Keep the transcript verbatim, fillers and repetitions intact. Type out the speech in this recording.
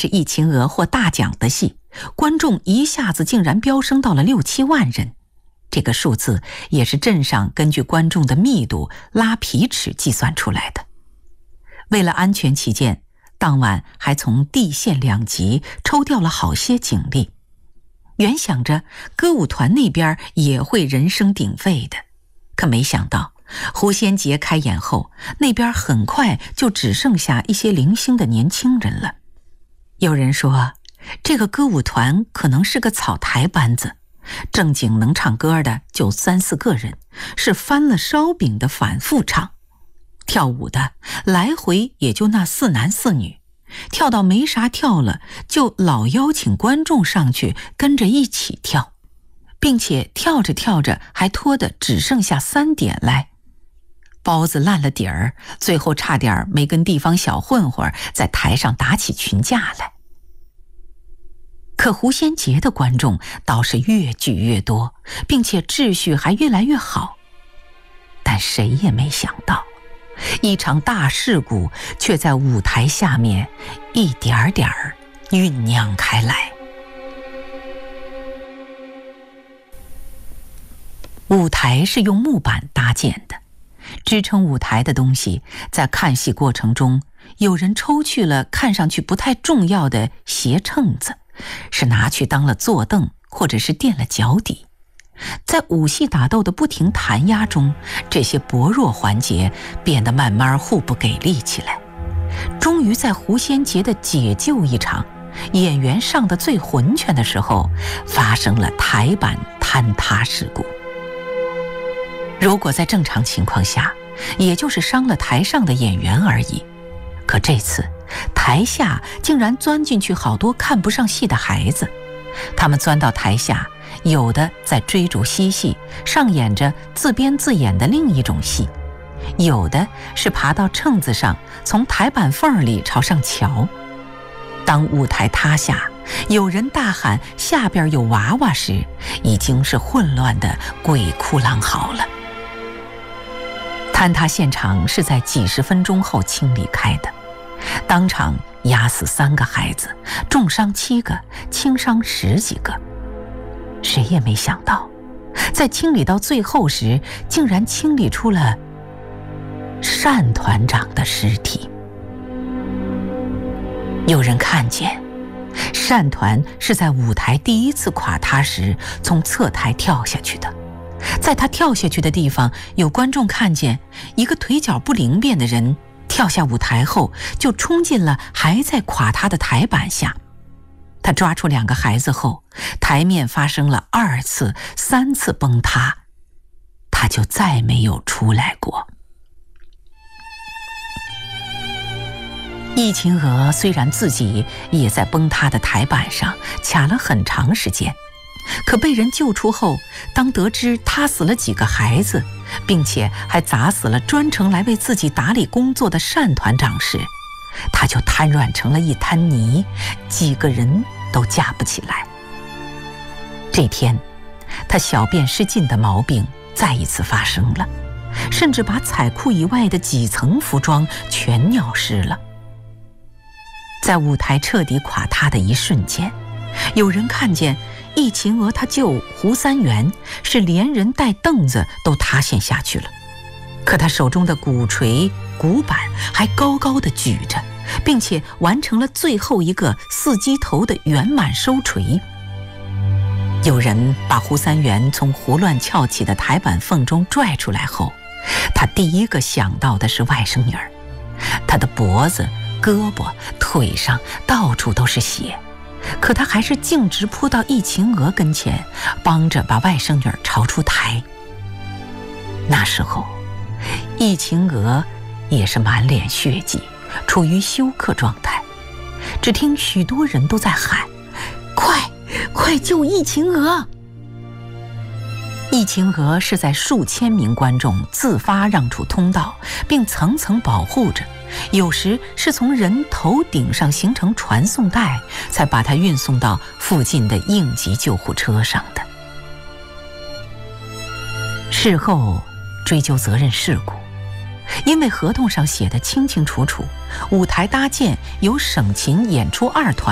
是疫情额获大奖的戏，观众一下子竟然飙升到了六七万人。这个数字也是镇上根据观众的密度拉皮尺计算出来的。为了安全起见，当晚还从地县两级抽调了好些警力。原想着歌舞团那边也会人声鼎沸的，可没想到胡先杰开演后，那边很快就只剩下一些零星的年轻人了。有人说，这个歌舞团可能是个草台班子，正经能唱歌的就三四个人，是翻了烧饼的反复唱。跳舞的来回也就那四男四女，跳到没啥跳了，就老邀请观众上去跟着一起跳，并且跳着跳着还拖得只剩下三点来。包子烂了底儿，最后差点没跟地方小混混在台上打起群架来。可胡先杰的观众倒是越聚越多，并且秩序还越来越好。但谁也没想到，一场大事故却在舞台下面一点点儿酝酿开来。舞台是用木板搭建的，支撑舞台的东西在看戏过程中，有人抽去了看上去不太重要的斜秤子，是拿去当了坐凳，或者是垫了脚底。在武戏打斗的不停弹压中，这些薄弱环节变得慢慢互不给力起来。终于在胡先杰的解救一场，演员上得最浑全的时候，发生了台板坍塌事故。如果在正常情况下，也就是伤了台上的演员而已，可这次台下竟然钻进去好多看不上戏的孩子。他们钻到台下，有的在追逐嬉戏，上演着自编自演的另一种戏；有的是爬到秤子上，从台板缝里朝上瞧。当舞台塌下，有人大喊下边有娃娃时，已经是混乱的鬼哭狼嚎了。坍塌现场是在几十分钟后清理开的，当场压死三个孩子，重伤七个，轻伤十几个。谁也没想到，在清理到最后时，竟然清理出了单团长的尸体。有人看见，单团是在舞台第一次垮塌时从侧台跳下去的。在他跳下去的地方，有观众看见一个腿脚不灵便的人跳下舞台后，就冲进了还在垮塌的台板下。他抓出两个孩子后，台面发生了二次、三次崩塌，他就再没有出来过。易秦娥虽然自己也在崩塌的台板上卡了很长时间，可被人救出后，当得知他死了几个孩子，并且还砸死了专程来为自己打理工作的单团长时，他就瘫软成了一滩泥，几个人都架不起来。这天，他小便失禁的毛病再一次发生了，甚至把彩裤以外的几层服装全尿湿了。在舞台彻底垮塌的一瞬间，有人看见易秦娥他舅胡三元是连人带凳子都塌陷下去了，可他手中的鼓槌、鼓板还高高的举着，并且完成了最后一个四击头的圆满收锤。有人把胡三元从胡乱翘起的台板缝中拽出来后，他第一个想到的是外甥女儿。他的脖子、胳膊、腿上到处都是血，可他还是径直扑到易秦娥跟前，帮着把外甥女儿朝出台。那时候易秦娥也是满脸血迹，处于休克状态。只听许多人都在喊：快快救易秦娥！易秦娥是在数千名观众自发让出通道，并层层保护着，有时是从人头顶上形成传送带，才把她运送到附近的应急救护车上的。事后追究责任事故，因为合同上写得清清楚楚，舞台搭建由省琴演出二团